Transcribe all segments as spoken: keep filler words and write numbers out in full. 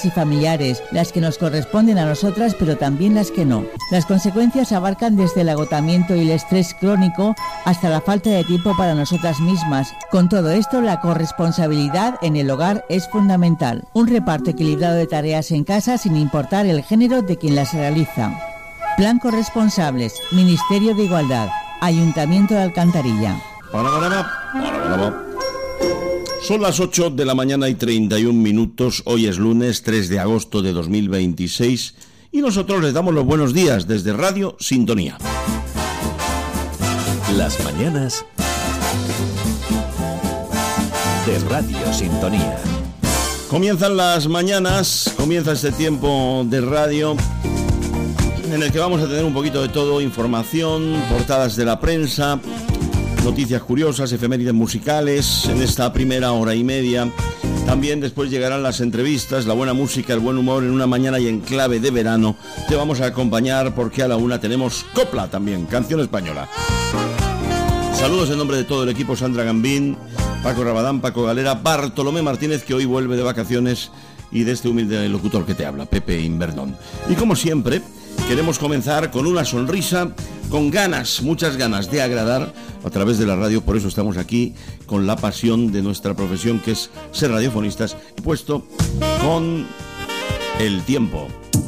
laborales y familiares, las que nos corresponden a nosotras, pero también las que no. Las consecuencias abarcan desde el agotamiento y el estrés crónico hasta la falta de tiempo para nosotras mismas. Con todo esto, la corresponsabilidad en el hogar es fundamental. Un reparto equilibrado de tareas en casa sin importar el género de quien las realiza. Plan Corresponsables, Ministerio de Igualdad, Ayuntamiento de Alcantarilla. Son las ocho de la mañana y treinta y un minutos. Hoy es lunes tres de agosto de dos mil veintiséis y nosotros les damos los buenos días desde Radio Sintonía. Las mañanas de Radio Sintonía. Comienzan las mañanas, comienza este tiempo de radio en el que vamos a tener un poquito de todo: información, portadas de la prensa, noticias curiosas, efemérides musicales en esta primera hora y media. También después llegarán las entrevistas, la buena música, el buen humor en una mañana y en clave de verano. Te vamos a acompañar porque a la una tenemos copla también, canción española. Saludos en nombre de todo el equipo: Sandra Gambín, Paco Rabadán, Paco Galera, Bartolomé Martínez, que hoy vuelve de vacaciones, y de este humilde locutor que te habla, Pepe Invernón. Y como siempre, queremos comenzar con una sonrisa, con ganas, muchas ganas de agradar a través de la radio. Por eso estamos aquí con la pasión de nuestra profesión, que es ser radiofonistas, puesto con el tiempo.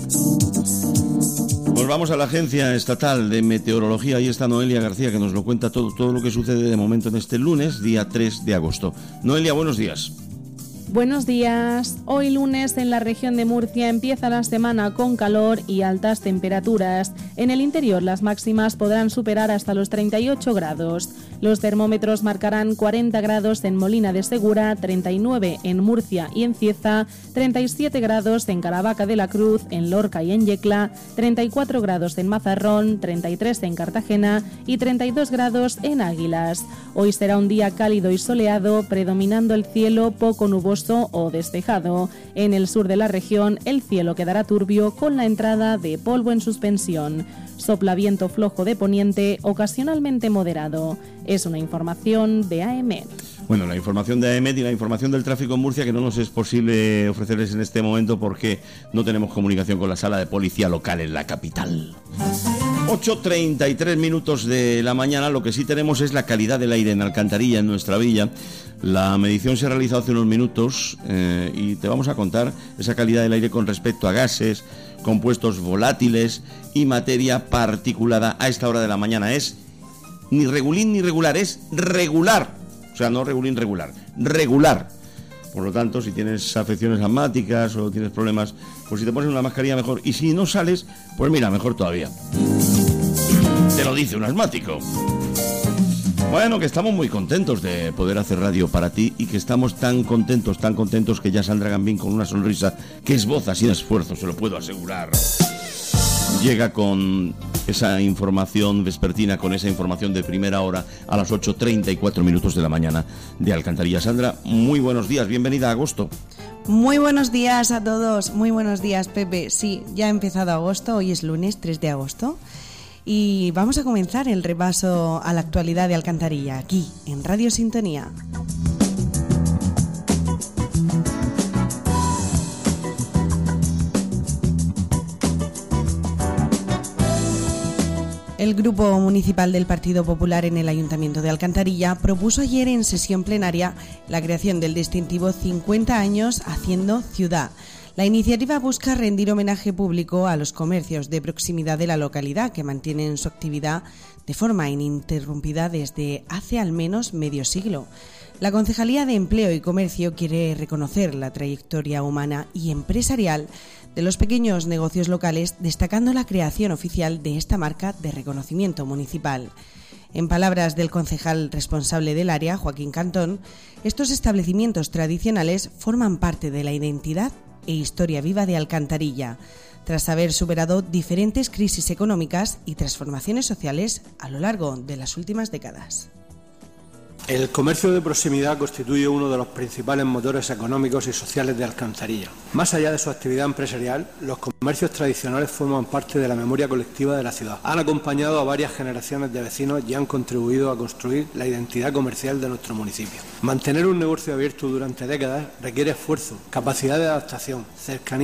Nos vamos a la Agencia Estatal de Meteorología. Ahí está Noelia García, que nos lo cuenta todo, todo lo que sucede de momento en este lunes, día tres de agosto. Noelia, buenos días. Buenos días. Hoy lunes en la región de Murcia empieza la semana con calor y altas temperaturas. En el interior las máximas podrán superar hasta los treinta y ocho grados. Los termómetros marcarán cuarenta grados en Molina de Segura, treinta y nueve en Murcia y en Cieza, treinta y siete grados en Caravaca de la Cruz, en Lorca y en Yecla, treinta y cuatro grados en Mazarrón, treinta y tres en Cartagena y treinta y dos grados en Águilas. Hoy será un día cálido y soleado, predominando el cielo poco nuboso o despejado. En el sur de la región el cielo quedará turbio con la entrada de polvo en suspensión. Sopla viento flojo de poniente, ocasionalmente moderado. Es una información de A E M E T. Bueno, la información de A E M E T y la información del tráfico en Murcia, que no nos es posible ofrecerles en este momento porque no tenemos comunicación con la sala de policía local en la capital. ocho treinta y tres minutos de la mañana. Lo que sí tenemos es la calidad del aire en Alcantarilla, en nuestra villa. La medición se ha realizado hace unos minutos eh, y te vamos a contar esa calidad del aire con respecto a gases, compuestos volátiles y materia particulada. A esta hora de la mañana es ni regulín ni regular, es regular. O sea, no regulín regular, regular. Por lo tanto, si tienes afecciones asmáticas o tienes problemas, pues si te pones una mascarilla mejor. Y si no sales, pues mira, mejor todavía. Te lo dice un asmático. Bueno, que estamos muy contentos de poder hacer radio para ti y que estamos tan contentos, tan contentos que ya Sandra Gambín, con una sonrisa que esboza sin esfuerzo, se lo puedo asegurar, llega con esa información vespertina, con esa información de primera hora a las ocho treinta y cuatro minutos de la mañana de Alcantarilla. Sandra, muy buenos días, bienvenida a agosto. Muy buenos días a todos, muy buenos días, Pepe. Sí, ya ha empezado agosto, hoy es lunes tres de agosto y vamos a comenzar el repaso a la actualidad de Alcantarilla, aquí en Radio Sintonía. El Grupo Municipal del Partido Popular en el Ayuntamiento de Alcantarilla propuso ayer en sesión plenaria la creación del distintivo cincuenta años Haciendo Ciudad. La iniciativa busca rendir homenaje público a los comercios de proximidad de la localidad que mantienen su actividad de forma ininterrumpida desde hace al menos medio siglo. La Concejalía de Empleo y Comercio quiere reconocer la trayectoria humana y empresarial de los pequeños negocios locales, destacando la creación oficial de esta marca de reconocimiento municipal. En palabras del concejal responsable del área, Joaquín Cantón, estos establecimientos tradicionales forman parte de la identidad e historia viva de Alcantarilla, tras haber superado diferentes crisis económicas y transformaciones sociales a lo largo de las últimas décadas. El comercio de proximidad constituye uno de los principales motores económicos y sociales de Alcantarilla. Más allá de su actividad empresarial, los comercios tradicionales forman parte de la memoria colectiva de la ciudad. Han acompañado a varias generaciones de vecinos y han contribuido a construir la identidad comercial de nuestro municipio. Mantener un negocio abierto durante décadas requiere esfuerzo, capacidad de adaptación, cercanía